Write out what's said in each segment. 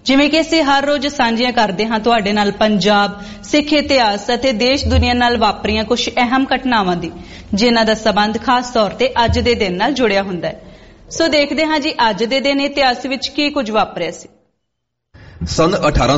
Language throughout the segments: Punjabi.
ਜਿਵੇਂ ਕਿ ਅਸੀਂ ਹਰ ਰੋਜ਼ ਸਾਂਝੀਆਂ ਕਰਦੇ ਹਾਂ ਤੁਹਾਡੇ ਨਾਲ ਪੰਜਾਬ, ਸਿੱਖ ਇਤਿਹਾਸ ਅਤੇ ਦੇਸ਼ ਦੁਨੀਆ ਨਾਲ ਵਾਪਰੀਆਂ ਕੁਝ ਅਹਿਮ ਘਟਨਾਵਾਂ ਦੀ, ਜਿਨ੍ਹਾਂ ਦਾ ਸਬੰਧ ਖਾਸ ਤੌਰ ਤੇ ਅੱਜ ਦੇ ਦਿਨ ਨਾਲ ਜੁੜਿਆ ਹੁੰਦਾ ਹੈ। ਸੋ ਦੇਖਦੇ ਹਾਂ ਜੀ ਅੱਜ ਦੇ ਦਿਨ ਇਤਿਹਾਸ ਵਿੱਚ ਕੀ ਕੁਝ ਵਾਪਰਿਆ ਸੀ। ਸਨ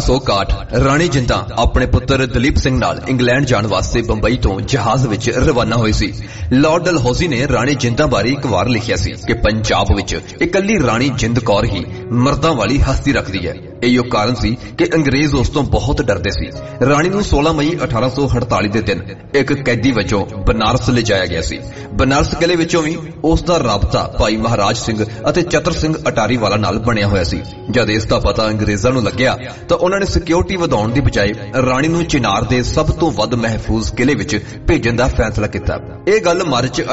1861 ਰਾਣੀ ਜਿੰਦਾਂ ਆਪਣੇ ਪੁੱਤਰ ਦਲੀਪ ਸਿੰਘ ਨਾਲ ਇੰਗਲੈਂਡ ਜਾਣ ਵਾਸਤੇ ਬੰਬਈ ਤੋਂ ਜਹਾਜ਼ ਵਿੱਚ ਰਵਾਨਾ ਹੋਏ ਸੀ। ਲਾਰਡ ਡਲਹੌਜ਼ੀ ਨੇ ਰਾਣੀ ਜਿੰਦਾਂ ਬਾਰੇ ਇੱਕ ਵਾਰ ਲਿਖਿਆ ਸੀ ਕਿ ਪੰਜਾਬ ਵਿੱਚ ਇਕੱਲੀ ਰਾਣੀ ਜਿੰਦ ਕੌਰ ਹੀ ਮਰਦਾਂ ਵਾਲੀ ਹਸਤੀ ਰੱਖਦੀ ਹੈ। ਇਹੋ ਕਾਰਨ ਸੀ ਕਿ ਅੰਗਰੇਜ਼ ਉਸ ਤੋਂ ਬਹੁਤ ਡਰਦੇ ਸੀ। ਰਾਣੀ ਨੂੰ 16 ਮਈ 1848 ਦੇ ਦਿਨ ਇੱਕ ਕੈਦੀ ਵਜੋਂ ਬਨਾਰਸ ਲਿਜਾਇਆ ਗਿਆ ਸੀ। ਬਨਾਰਸ ਕਿਲੇ ਵਿੱਚੋਂ ਵੀ ਉਸ ਦਾ ਰਾਬਤਾ ਭਾਈ ਮਹਾਰਾਜ ਸਿੰਘ ਅਤੇ ਚਤਰ ਸਿੰਘ ਅਟਾਰੀ ਵਾਲਾ ਨਾਲ ਬਣਿਆ ਹੋਇਆ ਸੀ। ਜਦ ਇਸ ਦਾ ਪਤਾ ਅੰਗਰੇਜ਼ਾਂ ਨੂੰ ਲੱਗਿਆ ਤਾਂ ਉਹਨਾਂ ਨੇ ਸਿਕਿਉਰਿਟੀ ਵਧਾਉਣ ਦੀ ਬਜਾਏ ਰਾਣੀ ਨੂੰ ਚਿਨਾਰ ਦੇ ਸਭ ਤੋਂ ਵੱਧ ਮਹਿਫੂਜ਼ ਕਿਲੇ ਵਿੱਚ ਭੇਜਣ ਦਾ ਫੈਸਲਾ ਕੀਤਾ। ਇਹ ਗੱਲ ਮਾਰਚ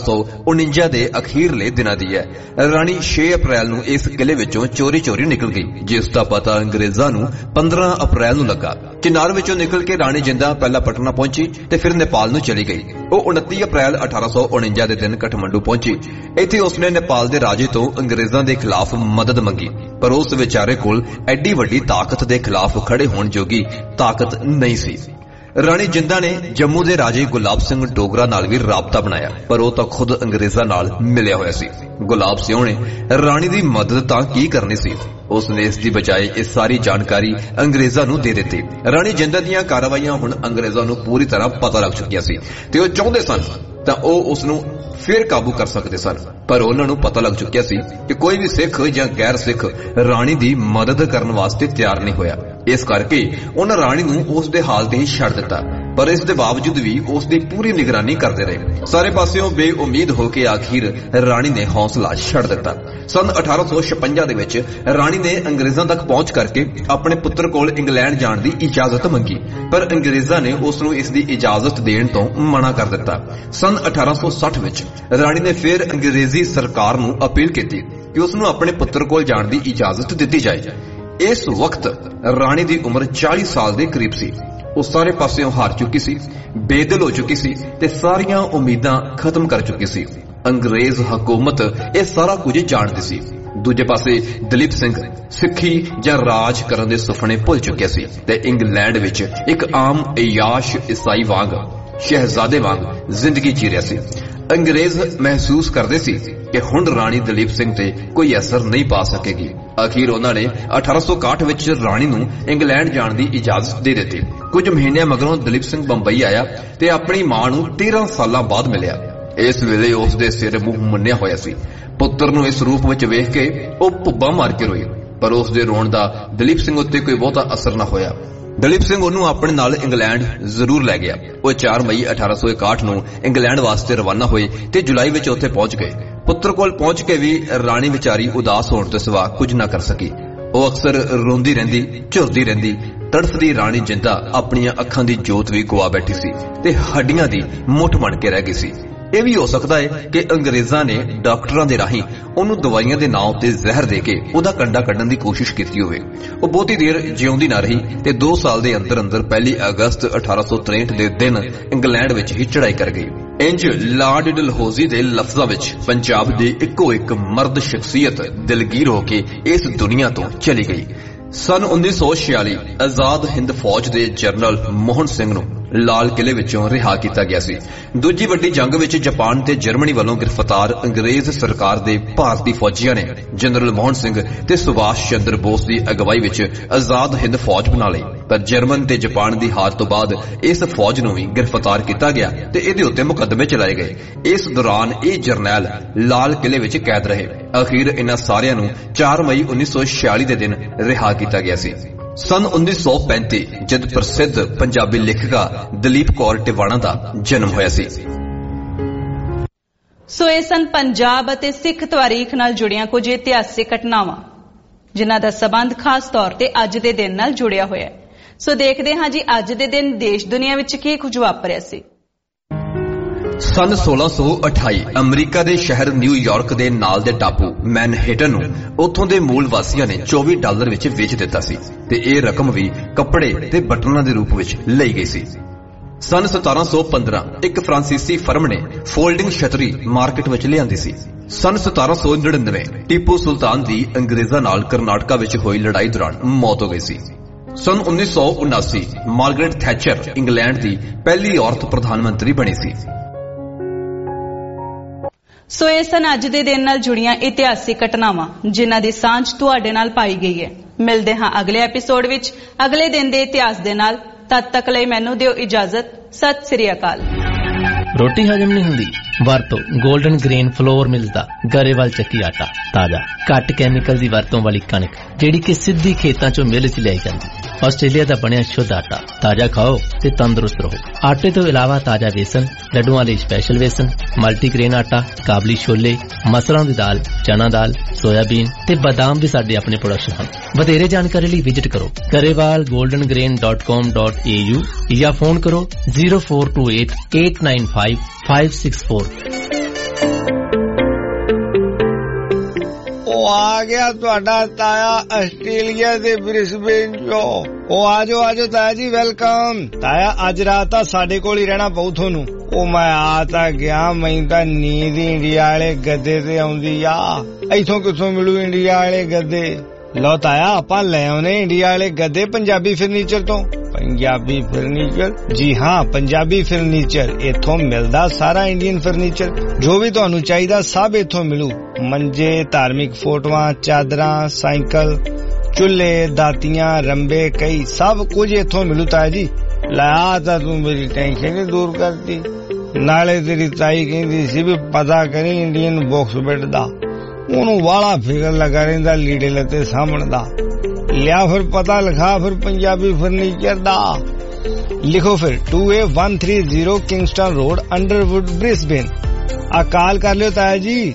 1849 ਦੇ ਅਖੀਰਲੇ ਦਿਨਾਂ ਦੀ ਹੈ। ਰਾਣੀ 6 ਅਪ੍ਰੈਲ ਨੂੰ ਇਸ ਕਿਲੇ ਵਿੱਚੋਂ ਚੋਰੀ ਨਿਕਲ ਗਈ, ਜਿਸ ਦਾ ਪਤਾ ਅੰਗਰੇਜ਼ਾਂ ਨੂੰ 15 ਅਪ੍ਰੈਲ ਨੂੰ ਲੱਗਾ। ਚਿਨਾਰ ਵਿੱਚੋਂ ਨਿਕਲ ਕੇ ਰਾਣੀ ਜਿੰਦਾਂ ਪਹਿਲਾਂ ਪਟਨਾ ਪਹੁੰਚੀ ਤੇ ਫਿਰ ਨੇਪਾਲ ਨੂੰ ਚਲੀ ਗਈ। ਉਹ 29 ਅਪ੍ਰੈਲ 1849 ਦੇ ਦਿਨ ਕਾਠਮੰਡੂ ਪਹੁੰਚੀ। ਇੱਥੇ ਉਸਨੇ ਨੇਪਾਲ ਦੇ ਰਾਜੇ ਤੋਂ ਅੰਗਰੇਜ਼ਾਂ ਦੇ ਖਿਲਾਫ ਮਦਦ ਮੰਗੀ, ਪਰ ਉਸ ਵਿਚਾਰੇ ਕੋਲ ਐਡੀ ਵੱਡੀ ਤਾਕਤ ਦੇ ਖਿਲਾਫ ਖੜੇ ਹੋਣ ਜੋਗੀ ਤਾਕਤ ਨਹੀਂ ਸੀ। ਰਾਣੀ ਜਿੰਦਾਂ ਨੇ ਜੰਮੂ ਦੇ ਰਾਜੇ ਗੁਲਾਬ ਸਿੰਘ ਡੋਗਰਾ ਨਾਲ ਵੀ ਰਾਬਤਾ ਬਣਾਇਆ, ਪਰ ਉਹ ਤਾਂ ਖੁਦ ਅੰਗਰੇਜ਼ਾਂ ਨਾਲ ਮਿਲਿਆ ਹੋਇਆ ਸੀ। ਗੁਲਾਬ ਸਿੰਘ ਨੇ ਰਾਣੀ ਦੀ ਮਦਦ ਤਾਂ ਕੀ ਕਰਨੀ ਸੀ, ਉਸ ਨੇ ਇਸ ਦੀ ਬਜਾਏ ਇਹ ਸਾਰੀ ਜਾਣਕਾਰੀ ਅੰਗਰੇਜ਼ਾਂ ਨੂੰ ਦੇ ਦਿੱਤੀ। ਰਾਣੀ ਜਿੰਦਾਂ ਦੀਆਂ ਕਾਰਵਾਈਆਂ ਹੁਣ ਅੰਗਰੇਜ਼ਾਂ ਨੂੰ ਪੂਰੀ ਤਰ੍ਹਾਂ ਪਤਾ ਲੱਗ ਚੁੱਕੀਆਂ ਸੀ ਤੇ ਉਹ ਚਾਹੁੰਦੇ ਸਨ ਤਾਂ ਉਹ ਉਸ ਨੂੰ ਫਿਰ ਕਾਬੂ ਕਰ ਸਕਦੇ ਸਨ, ਪਰ ਉਹਨਾਂ ਨੂੰ ਪਤਾ ਲੱਗ ਚੁੱਕਿਆ ਸੀ ਕਿ ਕੋਈ ਵੀ ਸਿੱਖ ਜਾਂ ਗੈਰ ਸਿੱਖ ਰਾਣੀ ਦੀ ਮਦਦ ਕਰਨ ਵਾਸਤੇ ਤਿਆਰ ਨਹੀਂ ਹੋਇਆ। ਇਸ ਕਰਕੇ ਉਹਨਾਂ ਰਾਣੀ ਨੂੰ ਉਸ ਦੇ ਹਾਲ ਤੇ ਹੀ ਛੱਡ ਦਿੱਤਾ, ਪਰ ਇਸ ਦੇ ਬਾਵਜੂਦ ਵੀ ਉਸ ਦੀ ਪੂਰੀ ਨਿਗਰਾਨੀ ਕਰਦੇ ਰਹੇ। ਸਾਰੇ ਪਾਸਿਓਂ ਬੇਉਮੀਦ ਹੋ ਕੇ ਆਖਿਰ ਰਾਣੀ ਨੇ ਹੌਸਲਾ ਛੱਡ ਦਿੱਤਾ। ਸਨ 1856 ਦੇ ਵਿੱਚ ਰਾਣੀ ਨੇ ਅੰਗਰੇਜ਼ਾਂ ਤੱਕ ਪਹੁੰਚ ਕਰਕੇ ਆਪਣੇ ਪੁੱਤਰ ਕੋਲ ਇੰਗਲੈਂਡ ਜਾਣ ਦੀ ਇਜਾਜ਼ਤ ਮੰਗੀ, ਪਰ ਅੰਗਰੇਜ਼ਾਂ ਨੇ ਉਸ ਨੂੰ ਇਸ ਦੀ ਇਜਾਜ਼ਤ ਦੇਣ ਤੋਂ ਮਨਾ ਕਰ ਦਿੱਤਾ। ਸਨ 1860 ਵਿੱਚ ਰਾਣੀ ਨੇ ਫਿਰ ਅੰਗਰੇਜ਼ੀ ਸਰਕਾਰ ਨੂੰ ਅਪੀਲ ਕੀਤੀ ਕਿ ਉਸ ਨੂੰ ਆਪਣੇ ਪੁੱਤਰ ਕੋਲ ਜਾਣ ਦੀ ਇਜਾਜ਼ਤ ਦਿੱਤੀ ਜਾਏ। ਇਸ ਵਕਤ ਰਾਣੀ ਦੀ ਉਮਰ 40 ਸਾਲ ਦੇ ਕਰੀਬ ਸੀ। ਉਹ ਸਾਰੇ ਪਾਸਿਓਂ ਹਾਰ ਚੁੱਕੀ ਸੀ, ਬੇਦਿਲ ਹੋ ਚੁੱਕੀ ਸੀ ਤੇ ਸਾਰੀਆਂ ਉਮੀਦਾਂ ਖਤਮ ਕਰ ਚੁੱਕੀ ਸੀ। ਅੰਗਰੇਜ਼ ਹਕੂਮਤ ਇਹ ਸਾਰਾ ਕੁਝ ਜਾਣਦੀ ਸੀ। ਦੂਜੇ ਪਾਸੇ ਦਲੀਪ ਸਿੰਘ ਸਿੱਖੀ ਜਾਂ ਰਾਜ ਕਰਨ ਦੇ ਸੁਪਨੇ ਭੁੱਲ ਚੁੱਕਿਆ ਸੀ ਤੇ ਇੰਗਲੈਂਡ ਵਿੱਚ ਇੱਕ ਆਮ ਅਯਾਸ਼ ਈਸਾਈ ਵਾਂਗ, ਸ਼ਹਿਜ਼ਾਦੇ ਵਾਂਗ ਜ਼ਿੰਦਗੀ ਜੀ ਰਿਹਾ ਸੀ। ਅੰਗਰੇਜ਼ ਮਹਿਸੂਸ ਕਰਦੇ ਸੀ ਕਿ ਹੁਣ ਰਾਣੀ ਦਲੀਪ ਸਿੰਘ ਤੇ ਕੋਈ ਅਸਰ ਨਹੀਂ ਪਾ ਸਕੇਗੀ। ਅਖੀਰ ਉਹਨਾਂ ਨੇ 1861 ਵਿੱਚ ਰਾਣੀ ਨੂੰ ਇੰਗਲੈਂਡ ਜਾਣ ਦੀ ਇਜਾਜ਼ਤ ਦੇ ਦਿੱਤੀ। ਕੁਝ ਮਹੀਨਿਆਂ ਮਗਰੋਂ ਦਲੀਪ ਸਿੰਘ ਬੰਬਈ ਆਇਆ ਤੇ ਆਪਣੀ ਮਾਂ ਨੂੰ 13 ਸਾਲਾਂ ਬਾਅਦ ਮਿਲਿਆ। ਇਸ ਵੇਲੇ ਉਸ ਦੇ ਸਿਰ ਮੂੰਹ ਮੁੰਨਿਆ ਹੋਇਆ ਸੀ। ਪੁੱਤਰ ਨੂੰ ਇਸ ਰੂਪ ਵਿੱਚ ਵੇਖ ਕੇ ਉਹ ਭੁੱਬਾਂ ਮਾਰ ਕੇ ਰੋਈ, ਪਰ ਉਸ ਦੇ ਰੋਣ ਦਾ ਦਲੀਪ ਸਿੰਘ ਉੱਤੇ ਕੋਈ ਬਹੁਤਾ ਅਸਰ ਨਾ ਹੋਇਆ। ਦਲੀਪ ਸਿੰਘ ਉਹਨੂੰ ਆਪਣੇ ਨਾਲ ਇੰਗਲੈਂਡ ਜ਼ਰੂਰ ਲੈ ਗਿਆ। ਉਹ 4 ਮਈ 1861 ਨੂੰ ਇੰਗਲੈਂਡ ਵਾਸਤੇ ਰਵਾਨਾ ਹੋਏ ਤੇ ਜੁਲਾਈ ਵਿੱਚ ਉੱਥੇ ਪਹੁੰਚ ਗਏ। ਪੁੱਤਰ ਕੋਲ ਪਹੁੰਚ ਕੇ ਵੀ ਰਾਣੀ ਵਿਚਾਰੀ ਉਦਾਸ ਹੋਣ ਤੋਂ ਸਿਵਾ ਕੁਝ ਨਾ ਕਰ ਸਕੀ। ਉਹ ਅਕਸਰ ਰੋਂਦੀ ਰਹਿੰਦੀ, ਝੁਰਦੀ ਰਹਿੰਦੀ। ਤੜਫਦੀ ਰਾਣੀ ਜਿੰਦਾਂ ਆਪਣੀਆਂ ਅੱਖਾਂ ਦੀ ਜੋਤ ਵੀ ਗਵਾ ਬੈਠੀ ਸੀ ਤੇ ਹੱਡੀਆਂ ਦੀ ਮੁੱਠ ਬਣ ਕੇ ਰਹਿ ਗਈ ਸੀ। ਇਹ ਵੀ ਹੋ ਸਕਦਾ ਹੈ ਕਿ ਅੰਗਰੇਜ਼ਾਂ ਨੇ ਡਾਕਟਰਾਂ ਦੇ ਰਾਹੀਂ ਉਹਨੂੰ ਦਵਾਈਆਂ ਦੇ ਨਾਂ ਉੱਤੇ ਜ਼ਹਿਰ ਦੇ ਕੇ ਉਹਦਾ ਕੰਡਾ ਕੱਢਣ ਦੀ ਕੋਸ਼ਿਸ਼ ਕੀਤੀ ਹੋਵੇ। ਉਹ ਬਹੁਤੀ ਦੇਰ ਜਿਉਂਦੀ ਨਾ ਰਹੀ ਤੇ 2 ਸਾਲ ਦੇ ਅੰਦਰ 1 ਅਗਸਤ 1863 ਦੇ ਦਿਨ ਇੰਗਲੈਂਡ ਵਿੱਚ ਹੀ ਚੜ੍ਹਾਈ ਕਰ ਗਈ। ਇੰਜ ਲਾਰਡ ਡਲਹੌਜ਼ੀ ਦੇ ਲਫ਼ਜ਼ਾਂ ਵਿੱਚ ਪੰਜਾਬ ਦੀ ਇੱਕੋ ਇੱਕ ਮਰਦ ਸ਼ਖਸੀਅਤ ਦਿਲਗੀਰ ਹੋ ਕੇ ਇਸ ਦੁਨੀਆ ਤੋਂ ਚਲੀ ਗਈ। ਸਨ 1946 ਆਜ਼ਾਦ ਹਿੰਦ ਫੌਜ ਦੇ ਜਨਰਲ ਮੋਹਨ ਸਿੰਘ ਨੂੰ ਲਾਲ ਕਿਲੇ ਵਿੱਚੋਂ ਰਿਹਾ ਕੀਤਾ ਗਿਆ ਸੀ। ਦੂਜੀ ਵੱਡੀ ਜੰਗ ਵਿੱਚ ਜਾਪਾਨ ਤੇ ਜਰਮਨੀ ਵੱਲੋਂ ਗ੍ਰਿਫਤਾਰ ਅੰਗਰੇਜ਼ ਸਰਕਾਰ ਦੇ ਭਾਰਤੀ ਫੌਜੀਆਂ ਨੇ ਜਨਰਲ ਮੋਹਨ ਸਿੰਘ ਤੇ ਸੁਭਾਸ਼ ਚੰਦਰ ਬੋਸ ਦੀ ਅਗਵਾਈ ਵਿੱਚ ਆਜ਼ਾਦ ਹਿੰਦ ਫੌਜ ਬਣਾ ਲਈ, ਪਰ ਜਰਮਨ ਤੇ ਜਾਪਾਨ ਦੀ ਹਾਰ ਤੋਂ ਬਾਅਦ ਇਸ ਫੌਜ ਨੂੰ ਵੀ ਗ੍ਰਿਫਤਾਰ ਕੀਤਾ ਗਿਆ ਤੇ ਇਹਦੇ ਉੱਤੇ ਮੁਕੱਦਮੇ ਚਲਾਏ ਗਏ। ਇਸ ਦੌਰਾਨ ਇਹ ਜਰਨੈਲ ਲਾਲ ਕਿਲੇ ਵਿੱਚ ਕੈਦ ਰਹੇ। ਅਖੀਰ ਇਹਨਾਂ ਸਾਰਿਆਂ ਨੂੰ 4 ਮਈ 1946 ਦੇ ਦਿਨ ਰਿਹਾ ਕੀਤਾ ਗਿਆ ਸੀ। ਸਨ 1935 ਜਦ ਪ੍ਰਸਿੱਧ ਪੰਜਾਬੀ ਲੇਖਿਕਾ ਦਲੀਪ ਕੌਰ ਟਿਵਾਣਾ ਦਾ ਜਨਮ ਹੋਇਆ ਸੀ। ਸੋ ਇਹ ਸਨ ਪੰਜਾਬ ਅਤੇ ਸਿੱਖ ਤਾਰੀਖ ਨਾਲ ਜੁੜੀਆਂ ਕੁਝ ਇਤਿਹਾਸਿਕ ਘਟਨਾਵਾਂ, ਜਿਨ੍ਹਾਂ ਦਾ ਸਬੰਧ ਖਾਸ ਤੌਰ ਤੇ ਅੱਜ ਦੇ ਦਿਨ ਨਾਲ ਜੁੜਿਆ ਹੋਇਆ ਹੈ। ਸੋ ਦੇਖਦੇ ਹਾਂ ਜੀ ਅੱਜ ਦੇ ਦਿਨ ਦੇਸ਼ ਦੁਨੀਆ ਵਿੱਚ ਕੀ ਕੁਝ ਵਾਪਰਿਆ ਸੀ। ਸਨ 1628 ਅਮਰੀਕਾ ਦੇ ਸ਼ਹਿਰ ਨਿਊਯਾਰਕ ਦੇ ਨਾਲ ਦੇ ਟਾਪੂ ਮੈਨਹਟਨ ਨੂੰ ਉੱਥੋਂ ਦੇ ਮੂਲ ਵਾਸੀਆਂ ਨੇ $24 ਵਿੱਚ ਵੇਚ ਦਿੱਤਾ ਸੀ ਤੇ ਇਹ ਰਕਮ ਵੀ ਕੱਪੜੇ ਤੇ ਬਟਨਾਂ ਦੇ ਰੂਪ ਵਿੱਚ ਲਈ ਗਈ ਸੀ। ਸਨ 1715 ਇੱਕ ਫਰਾਂਸੀਸੀ ਫਰਮ ਨੇ ਫੋਲਡਿੰਗ ਛਤਰੀ ਮਾਰਕੀਟ ਵਿੱਚ ਲਿਆਂਦੀ ਸੀ। ਸਨ 1799 ਟੀਪੂ ਸੁਲਤਾਨ ਦੀ ਅੰਗਰੇਜ਼ਾਂ ਨਾਲ ਕਰਨਾਟਕਾ ਵਿੱਚ ਹੋਈ ਲੜਾਈ ਦੌਰਾਨ ਮੌਤ ਹੋ ਗਈ ਸੀ। ਸਨ 1979 ਮਾਰਗਰੇਟ ਥੈਚਰ ਇੰਗਲੈਂਡ ਦੀ ਪਹਿਲੀ ਔਰਤ ਪ੍ਰਧਾਨ ਮੰਤਰੀ ਬਣੀ ਸੀ। ਸੋ ਇਹ ਸਨ ਅੱਜ ਦੇ ਦਿਨ ਨਾਲ ਜੁੜੀਆਂ ਇਤਿਹਾਸਿਕ ਘਟਨਾਵਾਂ ਜਿਨ੍ਹਾਂ ਦੀ ਸਾਂਝ ਤੁਹਾਡੇ ਨਾਲ ਪਾਈ ਗਈ ਹੈ। ਮਿਲਦੇ ਹਾਂ ਅਗਲੇ ਐਪੀਸੋਡ ਵਿੱਚ ਅਗਲੇ ਦਿਨ ਦੇ ਇਤਿਹਾਸ ਦੇ ਨਾਲ। ਤਦ ਤੱਕ ਲਈ ਮੈਨੂੰ ਦਿਓ ਇਜਾਜ਼ਤ। ਸਤਿ ਸ੍ਰੀ ਅਕਾਲ। ਰੋਟੀ ਹਜਮ ਨਹੀਂ ਹੁੰਦੀ? ਵਰਤੋ ਗੋਲਡਨ ਗ੍ਰੇਨ ਫਲੋਰ ਮਿਲਸ ਦਾ ਗਰੇਵਾਲ ਚੱਕੀ ਆਟਾ। ਤਾਜ਼ਾ ਘੱਟ ਕੈਮੀਕਲ ਦੀ ਵਰਤੋਂ ਵਾਲੀ ਕਣਕ ਜਿਹੜੀ ਕਿ ਸਿੱਧੀ ਖੇਤਾਂ ਚੋਂ ਮਿਲ ਚ ਲਿਆਈ ਜਾਂਦੀ। ਆਸਟ੍ਰੇਲੀਆ ਦਾ ਬਣਿਆ ਸ਼ੁੱਧ ਆਟਾ। ਤਾਜ਼ਾ ਖਾਓ ਤੇ ਤੰਦਰੁਸਤ ਰਹੋ। ਆਟੇ ਤੋਂ ਇਲਾਵਾ ਤਾਜ਼ਾ ਵੇਸਣ, ਲੱਡੂਆਂ ਲਈ ਸਪੈਸ਼ਲ ਵੇਸਣ, ਮਲਟੀਗ੍ਰੇਨ ਆਟਾ, ਕਾਬਲੀ ਛੋਲੇ, ਮਸਰਾਂ ਦੀ ਦਾਲ, ਚਨਾ ਦਾਲ, ਸੋਇਆਬੀਨ ਤੇ ਬਾਦਾਮ ਵੀ ਸਾਡੇ ਆਪਣੇ ਪ੍ਰੋਡਕਸ਼ਨ ਹਨ। ਵਧੇਰੇ ਜਾਣਕਾਰੀ ਲਈ ਵਿਜ਼ਿਟ ਕਰੋ garewalgoldengrain.com.au ਜਾਂ ਫੋਨ ਕਰੋ 0428895564। ਆ ਗਿਆ ਤੁਹਾਡਾ ਤਾਇਆ ਆਸਟ੍ਰੇਲੀਆ ਦੇ ਬ੍ਰਿਸਬੇਨ ਚੋਂ। ਆਜੋ ਤਾਇਆ ਜੀ, ਵੈਲਕਮ। ਤਾਇਆ ਅੱਜ ਰਾਤ ਤਾਂ ਸਾਡੇ ਕੋਲ ਹੀ ਰਹਿਣਾ ਪਊ ਤੁਹਾਨੂੰ। ਮੈਂ ਆ ਤਾਂ ਗਿਆ, ਮੈਨੂੰ ਤਾਂ ਨੀਂਦ ਇੰਡੀਆ ਵਾਲੇ ਗੱਦੇ ਤੇ ਆਉਂਦੀ ਆ। ਇੱਥੋਂ ਕਿੱਥੋਂ ਮਿਲੂ ਇੰਡੀਆ ਵਾਲੇ ਗੱਦੇ? ਲਓ ਤਾਇਆ ਆਪਾਂ ਲੈ ਆਉਨੇ ਇੰਡੀਆ ਵਾਲੇ ਗੱਦੇ ਪੰਜਾਬੀ ਫਰਨੀਚਰ ਤੋਂ। ਪੰਜਾਬੀ ਫਰਨੀਚਰ? ਜੀ ਹਾਂ, ਪੰਜਾਬੀ ਫਰਨੀਚਰ। ਇੱਥੋਂ ਮਿਲਦਾ ਸਾਰਾ ਇੰਡੀਅਨ ਫਰਨੀਚਰ, ਜੋ ਵੀ ਤੁਹਾਨੂੰ ਚਾਹੀਦਾ ਸਭ ਇੱਥੋਂ ਮਿਲੂ। ਮੰਜੇ, ਧਾਰਮਿਕ ਫੋਟੋਆਂ, ਚਾਦਰਾਂ, ਸਾਈਕਲ, ਚੁੱਲ੍ਹੇ, ਦਾਤੀਆਂ, ਰੰਬੇ, ਕਈ ਸਭ ਕੁਝ ਇੱਥੋਂ ਮਿਲੂ ਤਾਇਆ ਜੀ। ਲੈ ਤਾਂ ਤੂੰ ਮੇਰੀ ਟੈਨਸ਼ਨ ਹੀ ਦੂਰ ਕਰਤੀ। ਨਾਲੇ ਤੇਰੀ ਤਾਈ ਕਹਿੰਦੀ ਸੀ ਵੀ ਪਤਾ ਕਰੀ ਇੰਡੀਅਨ ਬਾਕਸ ਬੈੱਡ ਦਾ। ਉਹਨੂੰ ਵਾਲਾ ਫਿਕਰ ਲੱਗਾ ਰਹਿੰਦਾ ਲੀੜੇ ਲੱਤੇ ਸਾਂਭਣ ਦਾ। ਲਿਆ ਫਿਰ ਪਤਾ ਲਿਖਾ ਫਿਰ ਪੰਜਾਬੀ ਫਰਨੀਚਰ ਦਾ। ਲਿਖੋ ਫਿਰ 2A130 Kingston road, Underwood, Brisbane. ਆ ਕਾਲ ਕਰ ਲਿਓ ਤਾਇਆ ਜੀ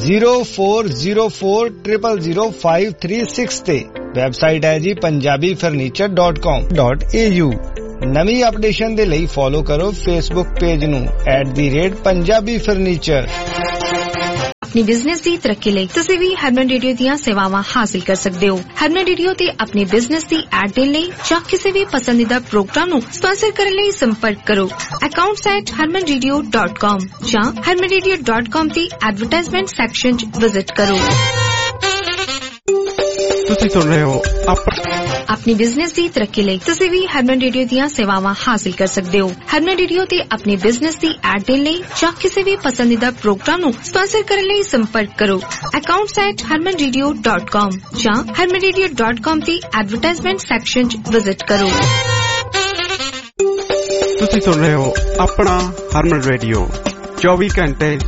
0404000536 ਤੇ। ਵੈਬਸਾਈਟ ਹੈ ਜੀ punjabifurniture.com.au। ਨਵੀਂ ਅਪਡੇਸ਼ਨ ਦੇ ਲਈ ਫੋਲੋ ਕਰੋ ਫੇਸਬੁੱਕ ਪੇਜ ਨੂੰ @theratepunjabifurniture। अपनी बिजनेस की तरक्की ਲਈ ਤੁਸੀਂ ਵੀ ਹਰਮਨ ਰੇਡੀਓ ਦੀਆਂ ਸੇਵਾਵਾਂ ਹਾਸਲ ਕਰ ਸਕਦੇ ਹੋ। ਹਰਮਨ ਰੇਡੀਓ ਤੇ ਆਪਣੀ ਬਿਜ਼ਨਸ ਦੀ ਐਡ ਦੇਣ ਲਈ ਜਾਂ ਕਿਸੇ ਵੀ ਪਸੰਦੀਦਾ ਪ੍ਰੋਗਰਾਮ ਨੂੰ ਸਪਾਂਸਰ ਕਰਨ ਲਈ ਸੰਪਰਕ ਕਰੋ accounts@harmanradio.com ਜਾਂ harmanradio.com ਦੀ ਐਡਵਰਟਾਈਜ਼ਮੈਂਟ ਸੈਕਸ਼ਨ 'ਚ ਵਿਜ਼ਿਟ ਕਰੋ। ਤੁਸੀਂ ਸੁਣ ਰਹੇ ਹੋ ਆਪਣੀ ਬਿਜ਼ਨਸ ਦੀ ਤਰੱਕੀ ਲਈ ਤੁਸੀਂ ਵੀ ਹਰਮਨ ਰੇਡੀਓ ਦੀਆਂ ਸੇਵਾਵਾਂ ਹਾਸਲ ਕਰ ਸਕਦੇ ਹੋ। ਹਰਮਨ ਰੇਡੀਓ ਤੇ ਆਪਣੀ ਬਿਜ਼ਨਸ ਦੀ ਐਡ ਦੇਣ ਲਈ ਜਾਂ ਕਿਸੇ ਵੀ ਪਸੰਦੀਦਾ ਪ੍ਰੋਗਰਾਮ ਨੂੰ ਸਪਾਂਸਰ ਕਰਨ ਲਈ ਸੰਪਰਕ ਕਰੋ accounts@harmanradio.com ਜਾਂ harmanradio.com ਦੀ ਐਡਵਰਟਾਈਜ਼ਮੈਂਟ ਸੈਕਸ਼ਨ 'ਚ ਵਿਜ਼ਿਟ ਕਰੋ। ਤੁਸੀਂ ਸੁਣ ਰਹੇ ਹੋ ਆਪਣਾ ਹਰਮਨ ਰੇਡੀਓ 24 ਘੰਟੇ